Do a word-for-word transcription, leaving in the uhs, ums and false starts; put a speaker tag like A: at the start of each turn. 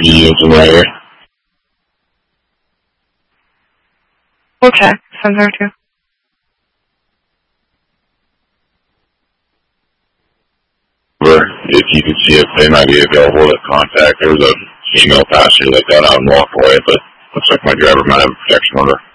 A: you use them right here.
B: We'll check. seven zero two.
A: If you could see if they might be available to contact, there was a female passenger that got out and walked away, but looks like my driver might have a protection order.